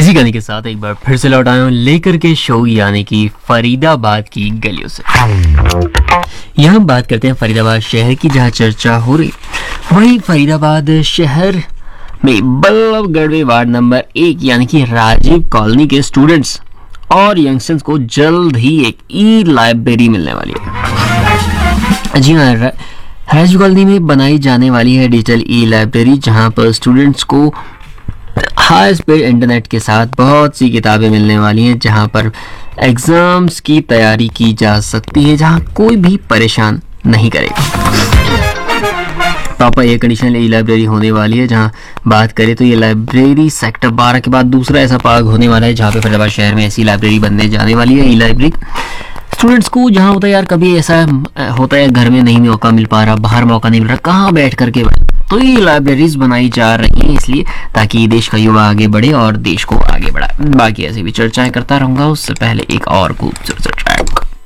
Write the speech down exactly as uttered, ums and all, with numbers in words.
इसी गाने के साथ एक बार फिर से लौट आया हूँ लेकर के शो, यानी कि फरीदाबाद की गलियों से। यहाँ हम बात करते हैं फरीदाबाद शहर की, जहाँ चर्चा हो रही वही फरीदाबाद शहर में बल्लभगढ़ में वार्ड नंबर एक यानी कि राजीव कॉलोनी के स्टूडेंट्स और यंगस्टर्स को जल्द ही एक ई लाइब्रेरी मिलने वाली है। जी हाँ, राजीव कॉलोनी में बनाई जाने वाली है डिजिटल ई लाइब्रेरी, जहाँ पर स्टूडेंट्स को हाई स्पीड इंटरनेट के साथ बहुत सी किताबें मिलने वाली हैं, जहां पर एग्जाम्स की तैयारी की जा सकती है, जहां कोई भी परेशान नहीं करेगा। प्रॉपर एयर कंडीशन ई लाइब्रेरी होने वाली है। जहां बात करें तो ये लाइब्रेरी सेक्टर बारह के बाद दूसरा ऐसा पार्क होने वाला है, जहां पे फरीदाबाद शहर में ऐसी लाइब्रेरी बनने जाने वाली है। ई लाइब्रेरी स्टूडेंट्स को जहाँ होता है यार, कभी ऐसा होता है घर में नहीं मौका मिल पा रहा, बाहर मौका नहीं मिल रहा, कहाँ बैठ करके, तो ये लाइब्रेरीज बनाई जा रही हैं इसलिए ताकि देश का युवा आगे बढ़े और देश को आगे बढ़ाए। बाकी ऐसे भी चर्चाएं करता रहूंगा, उससे पहले एक और खूबसूरत